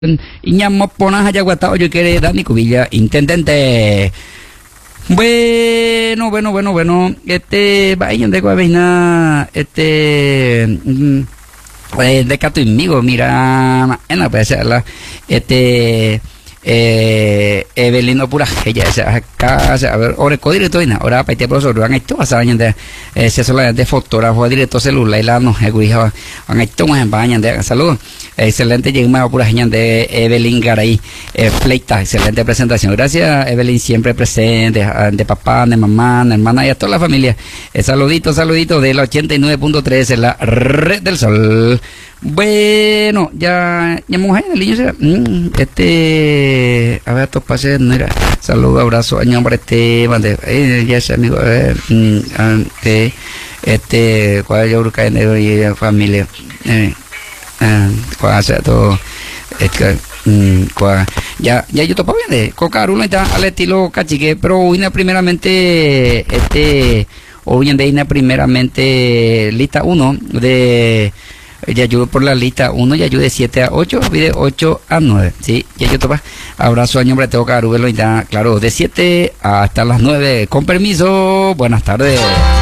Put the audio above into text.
Iñamo Ponas Ayaguatao, yo quiere Dani Cubilla, intendente. Bueno, vaya de Guavina, de Cato Inmigo, mira, en la pesela, Evelino pura ella casa a ver ora directo ina ora pa te profesor van esto asañan de se sola de fotógrafo directo celular y la no eguija van esto más bañan de salud excelente llegamos pura gente de Evelyn Garay pleita excelente presentación gracias Evelyn siempre presente de papá de mamá de hermana y a toda la familia saludito de la 89.3 en la red del sol. Bueno, ya mujer, el niño será, a ver, estos pases, mira, saludo, abrazo, año, hombre, ya es amigo, cuál yo creo que hay en familia, cuál hace todo, ya yo topo bien de cocarula y tal, al estilo cachique, pero hoy primeramente, hoy en día primeramente, lista 1 de... Ya ayudo por la lista 1, ya ayude 7 a 8, de 8 a 9, ¿sí? Ya yo topa. Abrazo, año, hombre, tengo que arubelo y ya, claro, de 7 hasta las 9. Con permiso, buenas tardes.